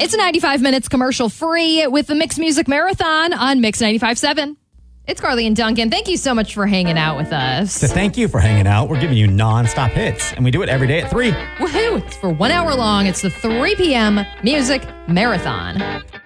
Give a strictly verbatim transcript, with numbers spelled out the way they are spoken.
It's a ninety-five minutes commercial free with the Mix Music Marathon on Mix ninety-five point seven. It's Carly and Duncan. Thank you so much for hanging out with us. So thank you for hanging out. We're giving you non-stop hits, and we do it every day at three. Woohoo! It's for one hour long. It's the three p.m. Music Marathon.